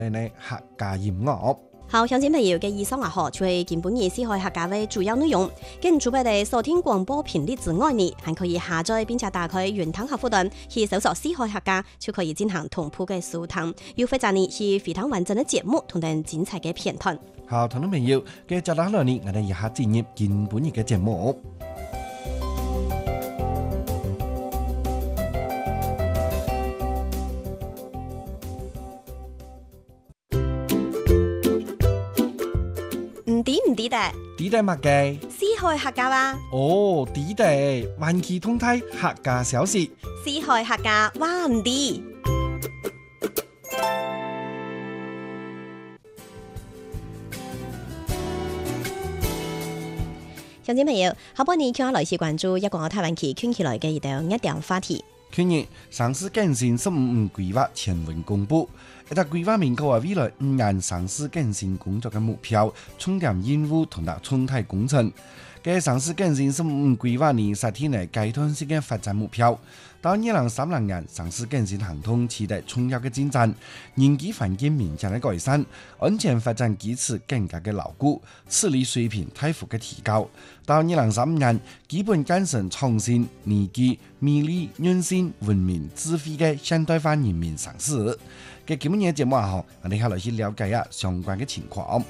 客家音樂。 好，鄉親朋友嘅以上就係今本日思海客家嘅主要內容。跟住俾你收聽廣播頻率之外呢，還可以下載並且打開雲端客戶端去搜索思海客家，就可以進行同步嘅收聽。要負責呢是非常完整嘅節目同埋精彩嘅片段。 好，聽眾朋友，接下來呢，我哋一下進入今本日嘅節目。 唔知的？ 知得乜嘅？ 思海客家啊！ 哦，知得，環球通態客家小事。 思海客家話唔知。鄉親朋友，下半年看來是關注一個台灣期圈起來嘅一條話題。 去年省市更新15五規劃前文公布，一個規劃明確話未來5年省市更新工作嘅目標、重點任務同埋重大工程。嘅省市更新15五規劃呢實體內階段性嘅發展目標，到2030年省市更新行動取得重要嘅進展，人機環境明顯嘅改善，安全發展基礎更加嘅牢固，治理水平大幅嘅提高。到2035年，基本建成創新、宜居、美麗、韌性、文明、智慧嘅現代化人民城市。嘅今日節目我哋下來去了解一下相關嘅情況。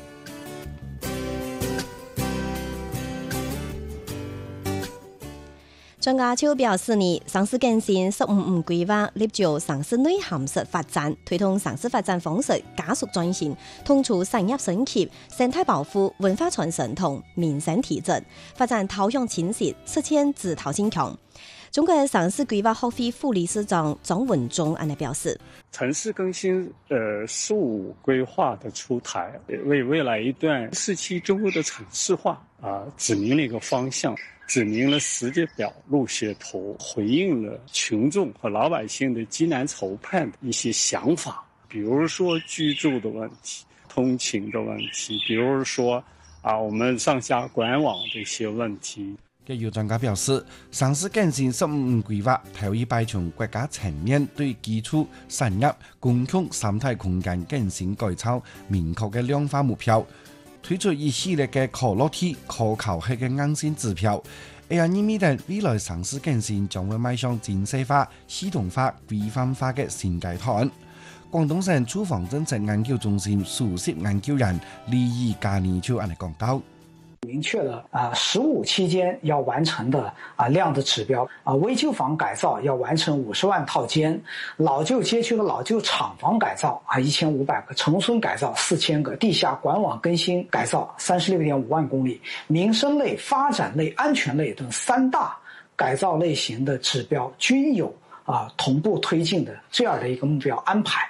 張家超表示呢，省市更新15五規劃立足省市內涵式發展，推動省市發展方式加速轉型，統籌產業升級、生態保護、文化傳承同民生提振，發展頭向清晰，實現自頭性強。中國省市規劃學會副理事長張文忠安尼表示： 城市更新15五規劃的出台，為未來一段4期中國的城市化指明了一個方向，指明了時間表、路線圖，回應了群眾和老百姓的急難愁盼的一些想法，比如說居住的問題、通勤的問題，比如說我們上下管網的一些問題。 嘅有專家表示，省市更新15五規劃頭一擺從國家層面對基礎產業、公共生態空間更新改造明確嘅量化目標，推出一系列嘅可落地、可考核嘅硬性指標。意味着未來省市更新將會邁向精細化、系統化、規範化嘅新階段。廣東省住房政策研究中心首席研究員李義嘉年就安尼講到。 明確了15期間要完成的量的指標危舊房改造要完成50萬套間，老舊街區的老舊廠房改造1500個，城村改造4000個，地下管網更新改造36.5萬公里，民生類、發展類、安全類等3大改造類型的指標均有同步推進的這樣的一個目標安排。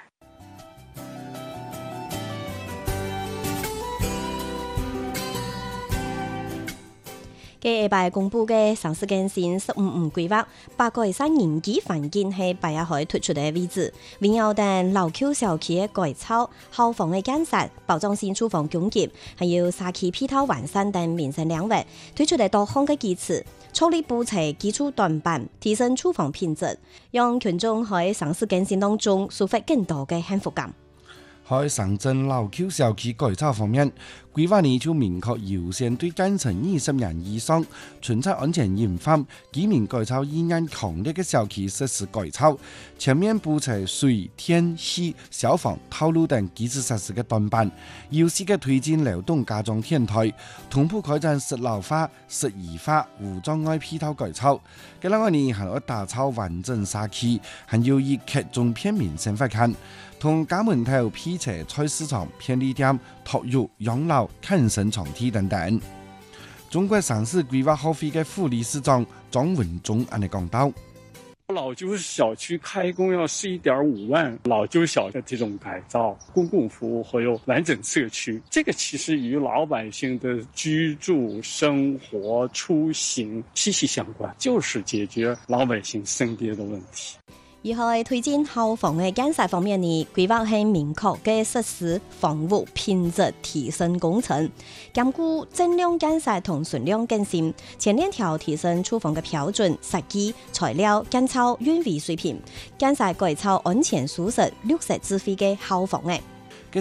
嘅拜公布嘅省市更新15五規劃，把改善人機環境係拜一海突出嘅位置，並有等老舊小區嘅改造、消防嘅建設、保障性住房供給，還有社區配套完善等民生領域，推出嚟多項嘅基礎，處理補齊基礎短板，提升住房品質，讓群眾喺省市更新當中抒發更多嘅幸福感。 喺省鎮老舊小區改造方面，規劃呢就明確優先對建成20年以上、巡測安全嚴範、居民改造意願強烈嘅小區實施改造，全面補齊水、天、氣、消防、道路等基礎設施嘅短板，有序嘅推進流動加裝天台，同步開展適老化、適宜化、無障礙配套改造。嘅另外呢，還要打造完整社區，還要以劇中片民生發看。同家門頭、批車、菜市場、便利店、托育、養老、健身場地等等。中國省市規劃學會嘅副理事長張文忠安尼講到： 老舊小區開工要11.5萬，老舊小區的這種改造、公共服務和有完整社區，這個其實與老百姓的居住、生活、出行息息相關，就是解決老百姓生活的問題。 而喺推進消防嘅建設方面呢，規劃係明確嘅實施房屋品質提升工程，兼顧質量建設同存量更新，前鏈條提升住房嘅標準、設計、材料、建築、運維水平，建設改造安全舒適、綠色智慧嘅消防嘅。